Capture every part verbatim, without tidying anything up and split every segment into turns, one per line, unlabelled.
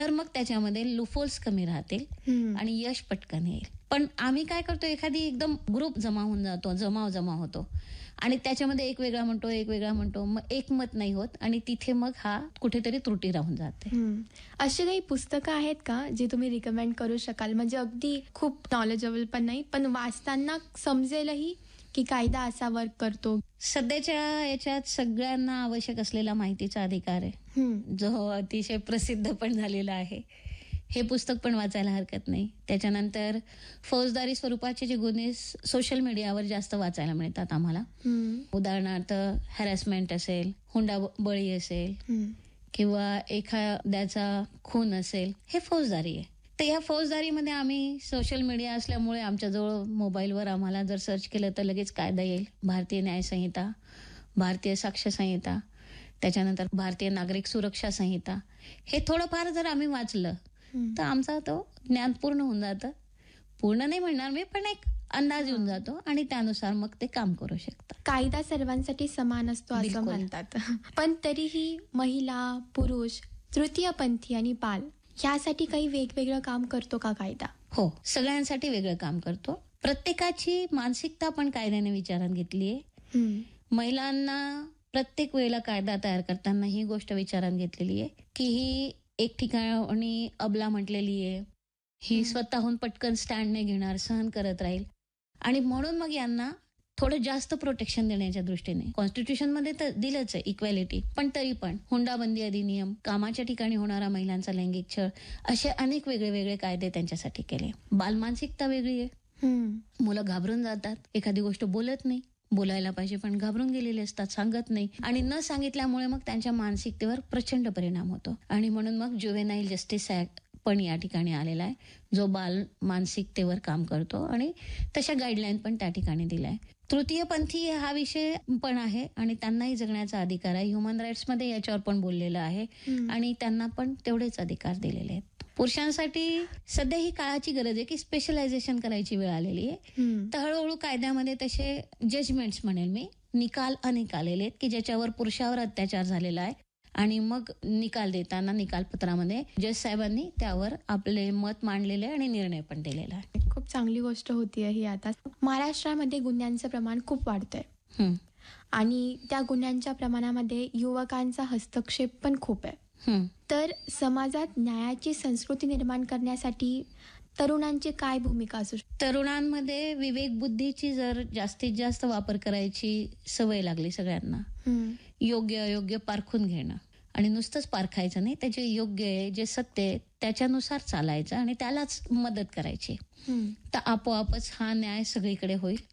तर मग त्याच्यामध्ये लुफोल्स कमी राहतील
हम्म.
आणि यश पटकन येईल. पण आम्ही काय करतो, एखादी एकदम ग्रुप जमा होऊन जातो, जमाव जमा होतो आणि त्याच्यामध्ये एक वेगळा म्हणतो, एक वेगळा म्हणतो, मग एकमत नाही होत आणि तिथे मग हा कुठेतरी त्रुटी राहून जाते.
हम्म. अशी काही पुस्तकं आहेत का जे तुम्ही रिकमेंड करू शकाल, म्हणजे अगदी खूप नॉलेजेबल पण नाही, पण वाचताना समजेलही की कायदा असा वर्क करतो?
सध्याच्या याच्यात सगळ्यांना आवश्यक असलेला माहितीचा अधिकार आहे,
हम्म.
जो अतिशय प्रसिद्ध पण झालेला आहे. हे पुस्तक पण वाचायला हरकत नाही. त्याच्यानंतर फौजदारी स्वरूपाचे जे गुन्हे सोशल मीडियावर जास्त वाचायला मिळतात आम्हाला,
हम्म.
उदाहरणार्थ हॅरॅसमेंट असेल, हुंडाबळी असेल
हम्म.
किंवा एखाद्याचा खून असेल, हे फौजदारी आहे. तर या फौजदारीमध्ये आम्ही सोशल मीडिया असल्यामुळे आमच्याजवळ मोबाईलवर आम्हाला जर सर्च केलं तर लगेच कायदा येईल. भारतीय न्याय संहिता, भारतीय साक्ष संहिता, त्याच्यानंतर भारतीय नागरिक सुरक्षा संहिता, हे थोडंफार जर आम्ही वाचलं
हम्म.
तर आमचा तो ज्ञान पूर्ण होऊन जातं. पूर्ण नाही म्हणणार मी, पण एक अंदाज येऊन जातो आणि त्यानुसार मग ते काम करू शकतात.
कायदा सर्वांसाठी समान असतो असं
बिलकुल.
म्हणतात, पण तरीही महिला, पुरुष, तृतीयपंथी आणि बाल ह्यासाठी काही वेगवेगळं काम करतो का कायदा?
हो, सगळ्यांसाठी वेगळं काम करतो. प्रत्येकाची मानसिकता पण कायद्याने विचारात घेतली आहे.
हम्म.
महिलांना प्रत्येक वेळेला कायदा तयार करताना ही गोष्ट विचारात घेतलेली आहे की ही एक ठिकाणी अबला म्हटलेली आहे, ही
हम्म.
स्वतःहून पटकन स्टँड नाही घेणार, सहन करत राहील आणि म्हणून मग यांना थोडं जास्त प्रोटेक्शन देण्याच्या दृष्टीने कॉन्स्टिट्यूशन मध्ये तर दिलंच आहे इक्वॅलिटी, पण तरी पण हुंडाबंदी अधिनियम, कामाच्या ठिकाणी होणारा महिलांचा लैंगिक छळ, असे अनेक वेगळे वेगळे कायदे त्यांच्यासाठी केले. बालमानसिकता वेगळी आहे.
हम्म.
मुलं घाबरून जातात, एखादी गोष्ट बोलत नाही, बोलायला पाहिजे पण घाबरून गेलेले असतात, सांगत नाही आणि न सांगितल्यामुळे मग त्यांच्या मानसिकतेवर प्रचंड परिणाम होतो आणि म्हणून मग ज्युव्हेनाईल जस्टिस ऍक्ट पण या ठिकाणी आलेला आहे, जो बाल मानसिकतेवर काम करतो आणि तशा गाईडलाईन पण त्या ठिकाणी दिल्या आहे. तृतीयपंथी हा विषय पण आहे आणि त्यांनाही जगण्याचा अधिकार आहे. ह्युमन राईट्स मध्ये याच्यावर पण बोललेलं आहे
हम्म.
आणि त्यांना पण तेवढेच अधिकार दिलेले आहेत. पुरुषांसाठी सध्या ही काळाची गरज आहे की स्पेशलायझेशन करायची वेळ आलेली आहे.
हम्म.
तर हळूहळू कायद्यामध्ये तसे जजमेंट्स म्हणेल मी, निकाल अनेक आलेले आहेत की ज्याच्यावर पुरुषावर अत्याचार झालेला आहे आणि मग निकाल देताना निकालपत्रामध्ये जज साहेबांनी त्यावर आपले मत मांडलेले आणि निर्णय पण दिलेला आहे.
खूप चांगली गोष्ट होती ही. आता महाराष्ट्रामध्ये गुन्ह्यांचं प्रमाण खूप वाढतंय
हम्म.
आणि त्या गुन्ह्यांच्या प्रमाणामध्ये युवकांचा हस्तक्षेप पण खूप आहे.
हम्म.
तर समाजात न्यायाची संस्कृती निर्माण करण्यासाठी तरुणांची काय भूमिका असू शकते?
तरुणांमध्ये विवेक बुद्धीची जर जास्तीत जास्त वापर करायची सवय लागली सगळ्यांना,
हम्म.
योग्य अयोग्य पारखून घेणं आणि नुसतंच पारखायचं नाही, त्याचे योग्य आहे जे सत्य आहे त्याच्यानुसार चालायचं आणि त्यालाच मदत करायची,
हम्म.
तर आपोआपच हा न्याय सगळीकडे होईल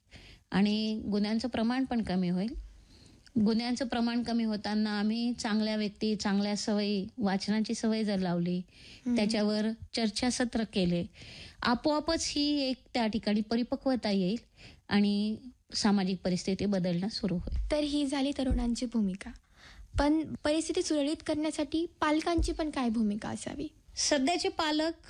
आणि गुन्ह्यांचं प्रमाण पण कमी होईल. गुन्ह्यांचं प्रमाण कमी होताना आम्ही चांगल्या व्यक्ती, चांगल्या सवयी, वाचनाची सवय जर लावली, त्याच्यावर चर्चासत्र केले, आपोआपच ही एक त्या ठिकाणी परिपक्वता येईल आणि सामाजिक परिस्थिती बदलणं सुरू होईल.
तर ही झाली तरुणांची भूमिका, पण परिस्थिती सुरळीत करण्यासाठी पालकांची पण काय भूमिका असावी?
सध्याचे पालक,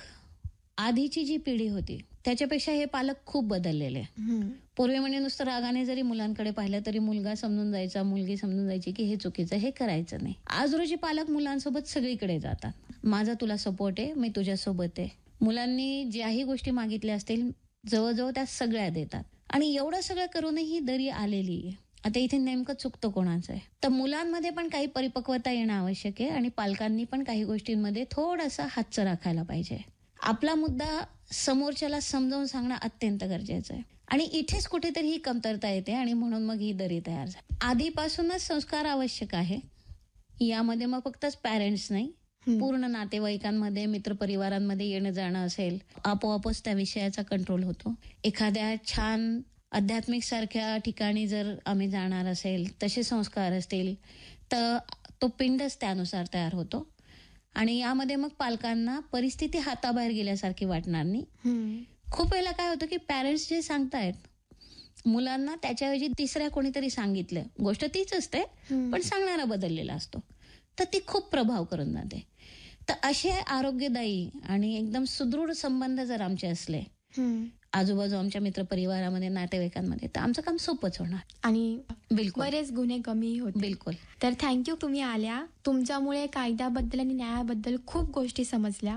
आधीची जी पिढी होती त्याच्यापेक्षा हे पालक खूप बदललेले.
हम्म.
पूर्वी म्हणजे नुसतं रागाने जरी मुलांकडे पाहिलं तरी मुलगा समजून जायचा, मुलगी समजून जायची की हे चुकीचं, हे करायचं नाही. आज रोजी पालक मुलांसोबत सगळीकडे जातात. माझा तुला सपोर्ट आहे, मी तुझ्या सोबत आहे. मुलांनी ज्याही गोष्टी मागितल्या असतील जवळजवळ त्या सगळ्या देतात आणि एवढं सगळं करूनही दरी आलेली आहे. आता इथे नेमकं चुकतं कोणाचं आहे? तर मुलांमध्ये पण काही परिपक्वता येणं आवश्यक आहे आणि पालकांनी पण काही गोष्टींमध्ये थोडासा हातचं राखायला पाहिजे. आपला मुद्दा समोरच्याला समजावून सांगणं अत्यंत गरजेचं आहे आणि इथेच कुठेतरी ही कमतरता येते आणि म्हणून मग ही दरी तयार झाली. आधीपासूनच संस्कार आवश्यक आहे. यामध्ये मग फक्तच पॅरेंट्स नाही, पूर्ण नातेवाईकांमध्ये, मित्रपरिवारांमध्ये येणं जाणं असेल, आपोआपच त्या विषयाचा कंट्रोल होतो. एखाद्या छान आध्यात्मिक सारख्या ठिकाणी जर आम्ही जाणार असेल, तसे संस्कार असतील तर तो पिंडच त्यानुसार तयार होतो आणि यामध्ये मग पालकांना परिस्थिती हाताबाहेर गेल्यासारखी वाटणार नाही.
हम्म.
खूप वेळेला काय होतं की पॅरेंट्स जे सांगतायत मुलांना त्याच्याऐवजी तिसऱ्या कोणीतरी सांगितलं, गोष्ट तीच असते पण सांगणारा बदललेला असतो, तर ती खूप प्रभाव करून जाते. तर असे आरोग्यदायी आणि एकदम सुदृढ संबंध जर आमचे असले
हम्म.
आजूबाजू आमच्या मित्रपरिवारामध्ये, नातेवाईकांमध्ये, तर आमचं काम सोपंच होणार.
आणि
बिलकुल
बरेच गुन्हे कमी होते.
बिलकुल.
तर थँक्यू, तुम्ही आल्या. तुमच्यामुळे कायद्याबद्दल आणि न्यायाबद्दल खूप गोष्टी समजल्या.